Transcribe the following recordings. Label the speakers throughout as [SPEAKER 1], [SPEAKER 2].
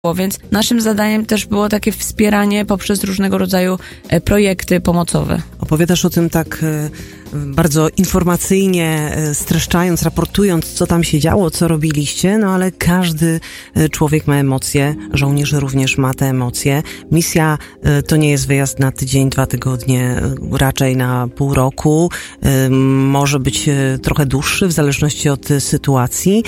[SPEAKER 1] Więc naszym zadaniem też było takie wspieranie poprzez różnego rodzaju projekty pomocowe.
[SPEAKER 2] Opowiadasz o tym tak bardzo informacyjnie, streszczając, raportując, co tam się działo, co robiliście, no ale każdy człowiek ma emocje, żołnierz również ma te emocje. Misja to nie jest wyjazd na tydzień, 2 tygodnie, raczej na pół roku, może być trochę dłuższy w zależności od sytuacji.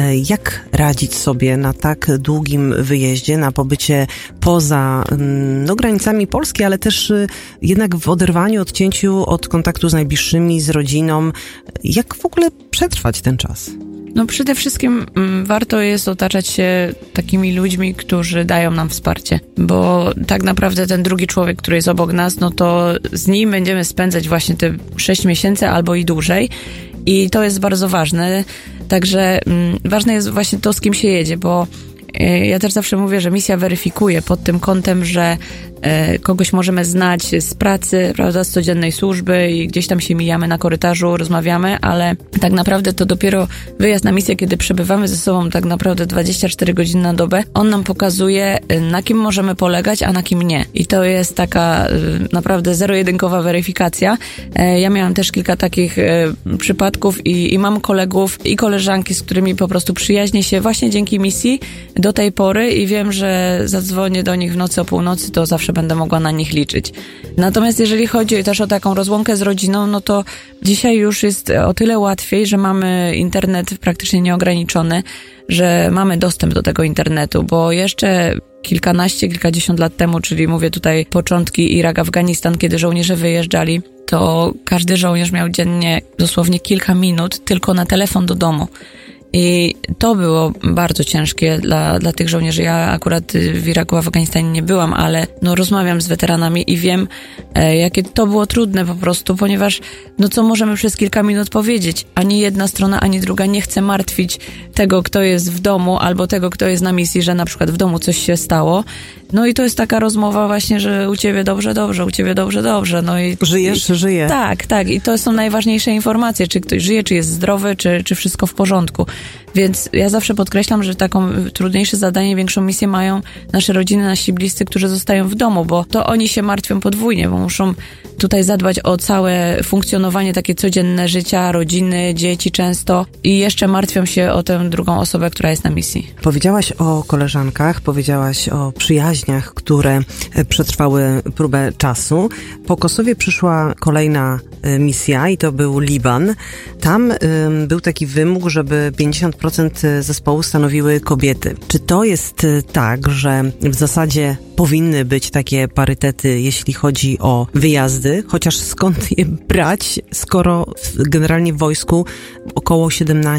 [SPEAKER 2] Jak radzić sobie na tak długim wyjeździe, na pobycie poza granicami Polski, ale też jednak w oderwaniu, odcięciu od kontaktu z najbliższymi, z rodziną. Jak w ogóle przetrwać ten czas?
[SPEAKER 1] No przede wszystkim warto jest otaczać się takimi ludźmi, którzy dają nam wsparcie, bo tak naprawdę ten drugi człowiek, który jest obok nas, no to z nim będziemy spędzać właśnie te 6 miesięcy albo i dłużej i to jest bardzo ważne. Także ważne jest właśnie to, z kim się jedzie, bo ja też zawsze mówię, że misja weryfikuje pod tym kątem, że kogoś możemy znać z pracy, prawda, z codziennej służby i gdzieś tam się mijamy na korytarzu, rozmawiamy, ale tak naprawdę to dopiero wyjazd na misję, kiedy przebywamy ze sobą tak naprawdę 24 godziny na dobę, on nam pokazuje, na kim możemy polegać, a na kim nie. I to jest taka naprawdę zero-jedynkowa weryfikacja. Ja miałam też kilka takich przypadków i mam kolegów i koleżanki, z którymi po prostu przyjaźnię się właśnie dzięki misji do tej pory i wiem, że zadzwonię do nich w nocy o północy, to zawsze będę mogła na nich liczyć. Natomiast jeżeli chodzi też o taką rozłąkę z rodziną, no to dzisiaj już jest o tyle łatwiej, że mamy internet praktycznie nieograniczony, że mamy dostęp do tego internetu, bo jeszcze kilkadziesiąt lat temu, czyli mówię tutaj początki Irak, Afganistan, kiedy żołnierze wyjeżdżali, to każdy żołnierz miał dziennie dosłownie kilka minut tylko na telefon do domu. I to było bardzo ciężkie dla tych żołnierzy. Ja akurat w Iraku, w Afganistanie nie byłam, ale rozmawiam z weteranami i wiem, jakie to było trudne po prostu, ponieważ co możemy przez kilka minut powiedzieć? Ani jedna strona, ani druga nie chce martwić tego, kto jest w domu, albo tego, kto jest na misji, że na przykład w domu coś się stało. No i to jest taka rozmowa właśnie, że u ciebie dobrze, u ciebie dobrze. No i
[SPEAKER 2] żyje.
[SPEAKER 1] Tak. I to są najważniejsze informacje, czy ktoś żyje, czy jest zdrowy, czy wszystko w porządku. Więc ja zawsze podkreślam, że taką trudniejsze zadanie, większą misję mają nasze rodziny, nasi bliscy, którzy zostają w domu, bo to oni się martwią podwójnie, bo muszą tutaj zadbać o całe funkcjonowanie takie codzienne życia, rodziny, dzieci często i jeszcze martwią się o tę drugą osobę, która jest na misji.
[SPEAKER 2] Powiedziałaś o koleżankach, powiedziałaś o przyjaźniach, które przetrwały próbę czasu. Po Kosowie przyszła kolejna misja i to był Liban. Tam był taki wymóg, żeby 50% zespołu stanowiły kobiety. Czy to jest tak, że w zasadzie powinny być takie parytety, jeśli chodzi o wyjazdy? Chociaż skąd je brać, skoro generalnie w wojsku około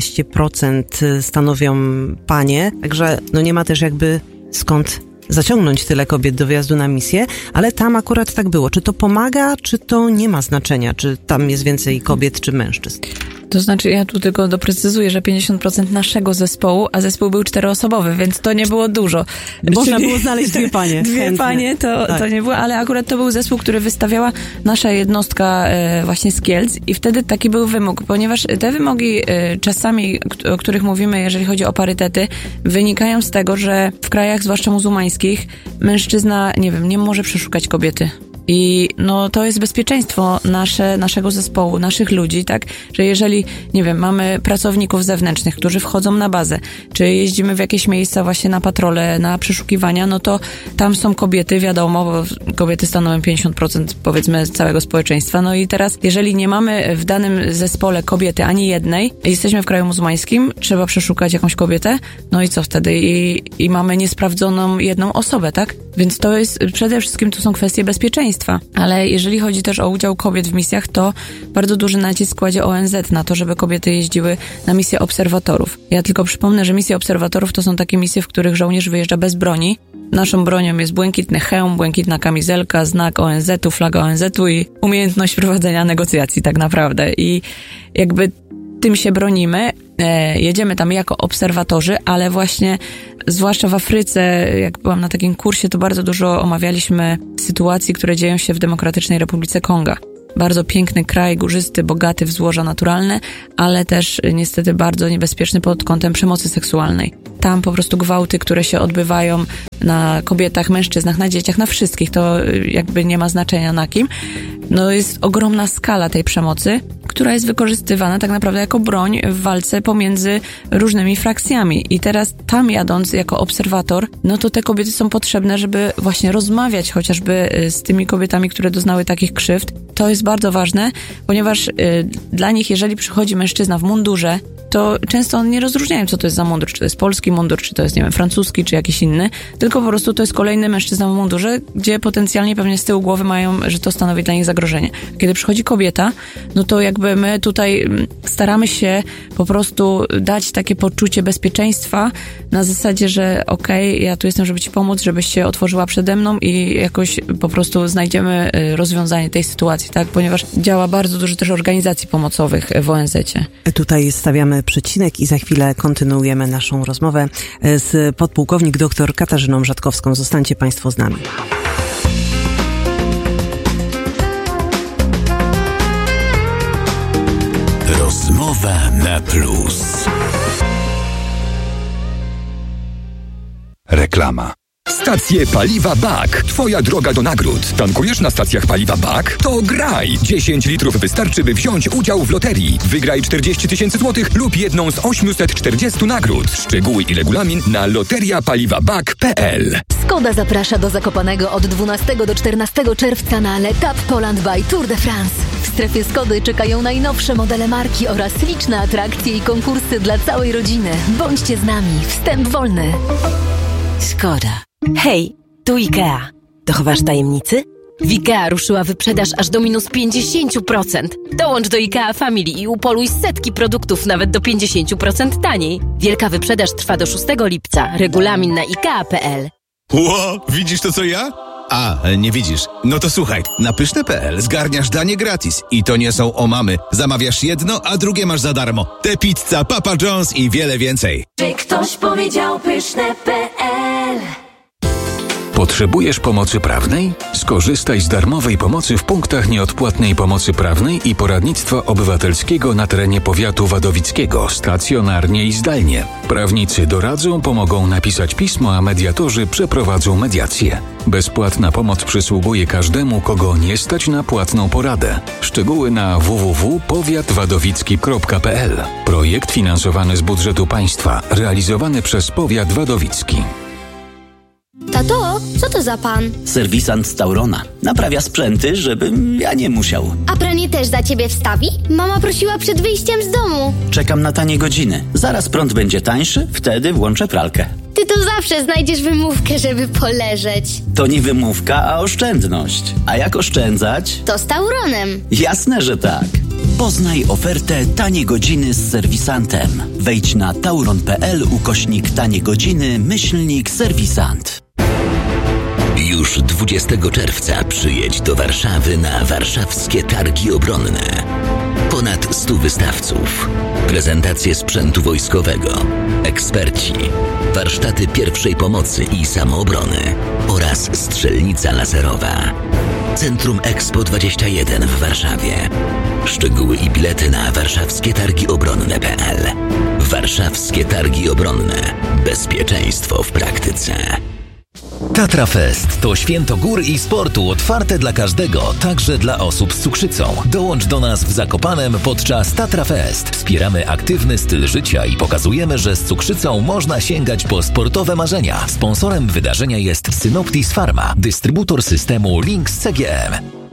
[SPEAKER 2] 17% stanowią panie, także nie ma też jakby skąd zaciągnąć tyle kobiet do wyjazdu na misję, ale tam akurat tak było. Czy to pomaga, czy to nie ma znaczenia? Czy tam jest więcej kobiet, czy mężczyzn?
[SPEAKER 1] To znaczy, ja tu tylko doprecyzuję, że 50% naszego zespołu, a zespół był 4-osobowy, więc to nie było dużo.
[SPEAKER 2] Można było znaleźć 2 panie.
[SPEAKER 1] 2 panie to nie było, ale akurat to był zespół, który wystawiała nasza jednostka właśnie z Kielc i wtedy taki był wymóg, ponieważ te wymogi czasami, o których mówimy, jeżeli chodzi o parytety, wynikają z tego, że w krajach, zwłaszcza muzułmańskich, mężczyzna, nie może przeszukać kobiety. I to jest bezpieczeństwo naszego zespołu, naszych ludzi, tak? Że jeżeli, mamy pracowników zewnętrznych, którzy wchodzą na bazę, czy jeździmy w jakieś miejsca właśnie na patrole, na przeszukiwania, to tam są kobiety, wiadomo, bo kobiety stanowią 50% powiedzmy całego społeczeństwa. I teraz, jeżeli nie mamy w danym zespole kobiety ani jednej, jesteśmy w kraju muzułmańskim, trzeba przeszukać jakąś kobietę, i co wtedy? I mamy niesprawdzoną jedną osobę, tak? Więc to jest, przede wszystkim to są kwestie bezpieczeństwa. Ale jeżeli chodzi też o udział kobiet w misjach, to bardzo duży nacisk kładzie ONZ na to, żeby kobiety jeździły na misje obserwatorów. Ja tylko przypomnę, że misje obserwatorów to są takie misje, w których żołnierz wyjeżdża bez broni. Naszą bronią jest błękitny hełm, błękitna kamizelka, znak ONZ-u, flaga ONZ-u i umiejętność prowadzenia negocjacji tak naprawdę. I jakby tym się bronimy. Jedziemy tam jako obserwatorzy, ale właśnie zwłaszcza w Afryce, jak byłam na takim kursie, to bardzo dużo omawialiśmy sytuacji, które dzieją się w Demokratycznej Republice Konga. bardzo piękny kraj, górzysty, bogaty w złoża naturalne, ale też niestety bardzo niebezpieczny pod kątem przemocy seksualnej. Tam po prostu gwałty, które się odbywają na kobietach, mężczyznach, na dzieciach, na wszystkich, to jakby nie ma znaczenia na kim. No jest ogromna skala tej przemocy, która jest wykorzystywana tak naprawdę jako broń w walce pomiędzy różnymi frakcjami. I teraz tam jadąc jako obserwator, no to te kobiety są potrzebne, żeby właśnie rozmawiać chociażby z tymi kobietami, które doznały takich krzywd. To jest bardzo ważne, ponieważ dla nich, jeżeli przychodzi mężczyzna w mundurze, to często nie rozróżniają, co to jest za mundur, czy to jest polski mundur, czy to jest, nie wiem, francuski, czy jakiś inny, tylko po prostu to jest kolejny mężczyzna w mundurze, gdzie potencjalnie pewnie z tyłu głowy mają, że to stanowi dla nich zagrożenie. Kiedy przychodzi kobieta, no to jakby my tutaj staramy się po prostu dać takie poczucie bezpieczeństwa na zasadzie, że okej, ja tu jestem, żeby ci pomóc, żebyś się otworzyła przede mną i jakoś po prostu znajdziemy rozwiązanie tej sytuacji, tak? Ponieważ działa bardzo dużo też organizacji pomocowych w ONZ-cie.
[SPEAKER 2] Tutaj stawiamy przecinek i za chwilę kontynuujemy naszą rozmowę z podpułkownik dr Katarzyną Rzatkowską. Zostańcie Państwo z nami.
[SPEAKER 3] Rozmowa na plus. Reklama. Stacje paliwa BAK. Twoja droga do nagród. Tankujesz na stacjach paliwa BAK? To graj! 10 litrów wystarczy, by wziąć udział w loterii. Wygraj 40 000 złotych lub jedną z 840 nagród. Szczegóły i regulamin na loteriapaliwabak.pl.
[SPEAKER 4] Skoda zaprasza do Zakopanego od 12 do 14 czerwca na L'Etape Poland by Tour de France. W strefie Skody czekają najnowsze modele marki oraz liczne atrakcje i konkursy dla całej rodziny. Bądźcie z nami. Wstęp wolny.
[SPEAKER 5] Szkoda. Hej, tu IKEA. Dochowasz tajemnicy? W IKEA ruszyła wyprzedaż aż do minus 50%. Dołącz do IKEA Family i upoluj setki produktów nawet do 50% taniej. Wielka wyprzedaż trwa do 6 lipca. Regulamin na IKEA.pl.
[SPEAKER 6] Ło, widzisz to co ja? A, nie widzisz. No to słuchaj, na pyszne.pl zgarniasz danie gratis. I to nie są omamy. Zamawiasz jedno, a drugie masz za darmo. Te pizza, Papa John's i wiele więcej.
[SPEAKER 4] Czy ktoś powiedział pyszne.pl?
[SPEAKER 3] Potrzebujesz pomocy prawnej? Skorzystaj z darmowej pomocy w punktach nieodpłatnej pomocy prawnej i poradnictwa obywatelskiego na terenie powiatu wadowickiego, stacjonarnie i zdalnie. Prawnicy doradzą, pomogą napisać pismo, a mediatorzy przeprowadzą mediację. Bezpłatna pomoc przysługuje każdemu, kogo nie stać na płatną poradę. Szczegóły na www.powiatwadowicki.pl. Projekt finansowany z budżetu państwa, realizowany przez powiat wadowicki.
[SPEAKER 7] Tato, co to za pan?
[SPEAKER 8] Serwisant z Taurona. Naprawia sprzęty, żebym ja nie musiał.
[SPEAKER 7] A pranie też za ciebie wstawi? Mama prosiła przed wyjściem z domu.
[SPEAKER 8] Czekam na tanie godziny. Zaraz prąd będzie tańszy, wtedy włączę pralkę.
[SPEAKER 7] Ty to zawsze znajdziesz wymówkę, żeby poleżeć.
[SPEAKER 8] To nie wymówka, a oszczędność. A jak oszczędzać?
[SPEAKER 7] To z Tauronem.
[SPEAKER 8] Jasne, że tak. Poznaj ofertę Tanie Godziny z serwisantem. Wejdź na tauron.pl/tanie godziny /serwisant.
[SPEAKER 9] Już 20 czerwca przyjedź do Warszawy na warszawskie targi obronne. Ponad 100 wystawców, prezentacje sprzętu wojskowego, eksperci, warsztaty pierwszej pomocy i samoobrony oraz strzelnica laserowa. Centrum Expo 21 w Warszawie. Szczegóły i bilety na warszawskietargiobronne.pl. Warszawskie Targi Obronne. Bezpieczeństwo w praktyce.
[SPEAKER 10] Tatra Fest to święto gór i sportu otwarte dla każdego, także dla osób z cukrzycą. Dołącz do nas w Zakopanem podczas Tatra Fest. Wspieramy aktywny styl życia i pokazujemy, że z cukrzycą można sięgać po sportowe marzenia. Sponsorem wydarzenia jest Synoptis Pharma, dystrybutor systemu Lynx CGM.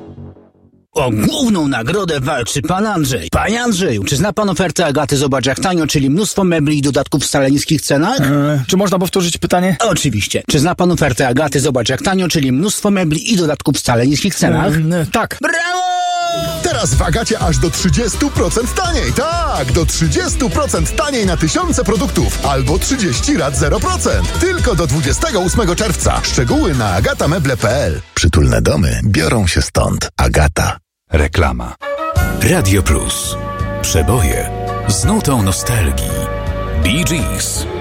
[SPEAKER 11] O główną nagrodę walczy pan Andrzej. Panie Andrzeju, czy zna pan ofertę Agaty Zobacz jak tanio, czyli mnóstwo mebli i dodatków w wcale niskich cenach?
[SPEAKER 12] Czy można powtórzyć pytanie?
[SPEAKER 11] Oczywiście. Czy zna pan ofertę Agaty Zobacz jak tanio, czyli mnóstwo mebli i dodatków w wcale niskich cenach?
[SPEAKER 12] Tak.
[SPEAKER 11] Brawo!
[SPEAKER 13] Teraz w Agacie aż do 30% taniej. Tak, do 30% taniej na tysiące produktów. Albo 30 rat 0%. Tylko do 28 czerwca. Szczegóły na agatameble.pl.
[SPEAKER 14] Przytulne domy biorą się stąd. Agata.
[SPEAKER 3] Reklama. Radio Plus. Przeboje z nutą nostalgii. Bee Gees.